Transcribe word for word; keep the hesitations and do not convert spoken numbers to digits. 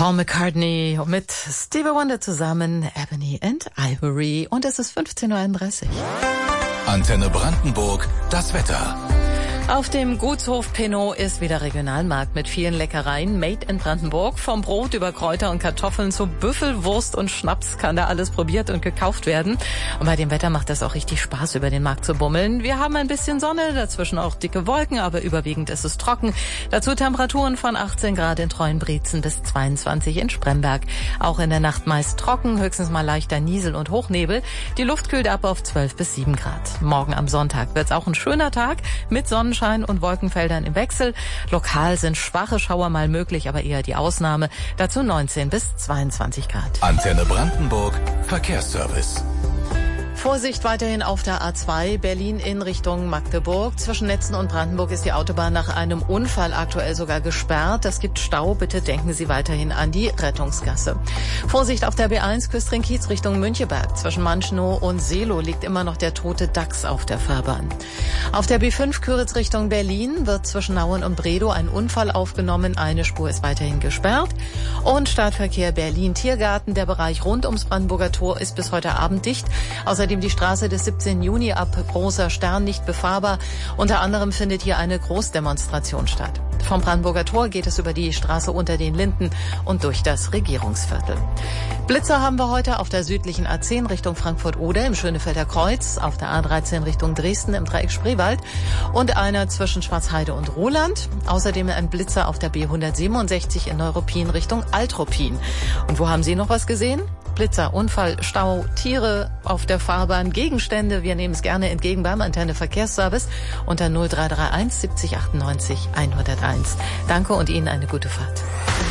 Paul McCartney mit Stevie Wonder zusammen, Ebony and Ivory. Und es ist fünfzehn Uhr einunddreißig. Antenne Brandenburg, das Wetter. Auf dem Gutshof Penaud ist wieder Regionalmarkt mit vielen Leckereien. Made in Brandenburg. Vom Brot über Kräuter und Kartoffeln zu Büffelwurst und Schnaps kann da alles probiert und gekauft werden. Und bei dem Wetter macht das auch richtig Spaß, über den Markt zu bummeln. Wir haben ein bisschen Sonne, dazwischen auch dicke Wolken, aber überwiegend ist es trocken. Dazu Temperaturen von achtzehn Grad in Treuenbrietzen bis zweiundzwanzig in Spremberg. Auch in der Nacht meist trocken, höchstens mal leichter Niesel und Hochnebel. Die Luft kühlt ab auf zwölf bis sieben Grad. Morgen am Sonntag wird's auch ein schöner Tag mit Sonnenschein und Wolkenfeldern im Wechsel. Lokal sind schwache Schauer mal möglich, aber eher die Ausnahme. Dazu neunzehn bis zweiundzwanzig Grad. Antenne Brandenburg, Verkehrsservice. Vorsicht weiterhin auf der A zwei, Berlin in Richtung Magdeburg. Zwischen Netzen und Brandenburg ist die Autobahn nach einem Unfall aktuell sogar gesperrt. Das gibt Stau. Bitte denken Sie weiterhin an die Rettungsgasse. Vorsicht auf der B eins, Küstring-Kiez Richtung Müncheberg. Zwischen Manchnow und Seelow liegt immer noch der tote Dachs auf der Fahrbahn. Auf der B fünf, Küritz Richtung Berlin, wird zwischen Nauen und Bredow ein Unfall aufgenommen. Eine Spur ist weiterhin gesperrt. Und Startverkehr Berlin-Tiergarten. Der Bereich rund ums Brandenburger Tor ist bis heute Abend dicht. Außerdem die Straße des siebzehnten Juni ab Großer Stern nicht befahrbar. Unter anderem findet hier eine Großdemonstration statt. Vom Brandenburger Tor geht es über die Straße unter den Linden und durch das Regierungsviertel. Blitzer haben wir heute auf der südlichen A zehn Richtung Frankfurt-Oder im Schönefelder Kreuz, auf der A dreizehn Richtung Dresden im Dreieck Spreewald und einer zwischen Schwarzheide und Roland. Außerdem ein Blitzer auf der B hundertsiebenundsechzig in Neuruppin Richtung Altruppin. Und wo haben Sie noch was gesehen? Blitzer, Unfall, Stau, Tiere auf der Fahrbahn, Gegenstände. Wir nehmen es gerne entgegen beim Antenne Verkehrsservice unter null drei drei eins siebzig achtundneunzig hunderteins. Danke und Ihnen eine gute Fahrt.